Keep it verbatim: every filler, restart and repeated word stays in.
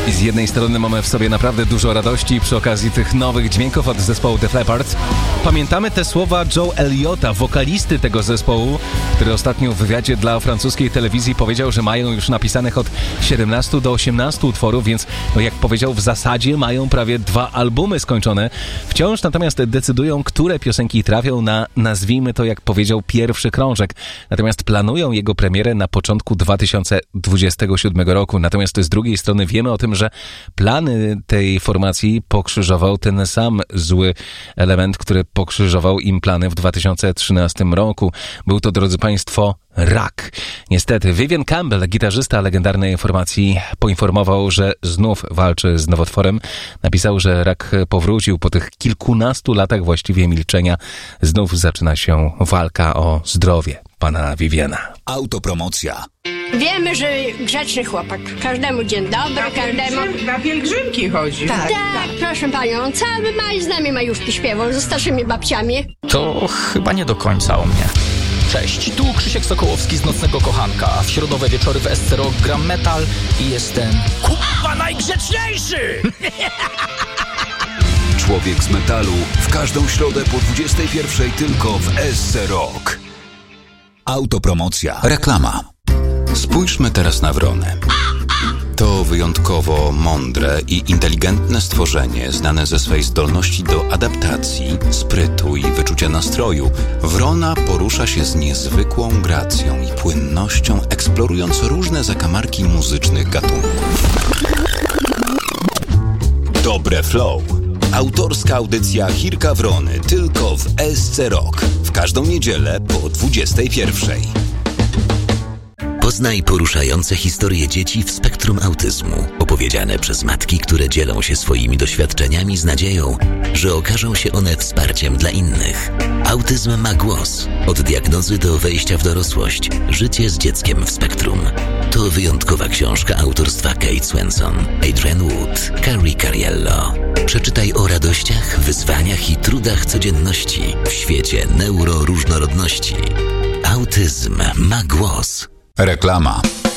I z jednej strony mamy w sobie naprawdę dużo radości przy okazji tych nowych dźwięków od zespołu Def Leppard. Pamiętamy te słowa Joe Elliotta, wokalisty tego zespołu, który ostatnio w wywiadzie dla francuskiej telewizji powiedział, że mają już napisanych od siedemnastu do osiemnastu utworów, więc no jak powiedział, w zasadzie mają prawie dwa albumy skończone. Wciąż natomiast decydują, które piosenki trafią na, nazwijmy to jak powiedział, pierwszy krążek. Natomiast planują jego premierę na początku dwa tysiące dwudziestego siódmego roku. Natomiast z drugiej strony wiemy o tym, że plany tej formacji pokrzyżował ten sam zły element, który pokrzyżował im plany w dwa tysiące trzynastym roku. Był to, drodzy Państwo, rak. Niestety, Vivian Campbell, gitarzysta legendarnej formacji, poinformował, że znów walczy z nowotworem. Napisał, że rak powrócił po tych kilkunastu latach właściwie milczenia. Znów zaczyna się walka o zdrowie pana Viviana. Autopromocja. Wiemy, że grzeczny chłopak. Każdemu dzień dobry, na każdemu... Pielgrzym, na pielgrzymki chodzi. Tak, tak, proszę panią. Cały maj z nami majówki śpiewał, ze starszymi babciami. To chyba nie do końca o mnie. Cześć, tu Krzysiek Sokołowski z Nocnego Kochanka. W środowe wieczory w S C Rock gram metal i jestem kurwa najgrzeczniejszy! Człowiek z metalu w każdą środę po dwudziestej pierwszej tylko w S C Rock. Autopromocja. Reklama. Spójrzmy teraz na wronę. To wyjątkowo mądre i inteligentne stworzenie, znane ze swej zdolności do adaptacji, sprytu i wyczucia nastroju. Wrona porusza się z niezwykłą gracją i płynnością, eksplorując różne zakamarki muzycznych gatunków. Dobre flow. Autorska audycja Chirka Wrony tylko w S C Rock. W każdą niedzielę po dwudziestej pierwszej. Poznaj poruszające historie dzieci w spektrum autyzmu, opowiedziane przez matki, które dzielą się swoimi doświadczeniami z nadzieją, że okażą się one wsparciem dla innych. Autyzm ma głos. Od diagnozy do wejścia w dorosłość. Życie z dzieckiem w spektrum. To wyjątkowa książka autorstwa Kate Swenson, Adrian Wood, Carrie Cariello. Przeczytaj o radościach, wyzwaniach i trudach codzienności w świecie neuroróżnorodności. Autyzm ma głos. Reklama.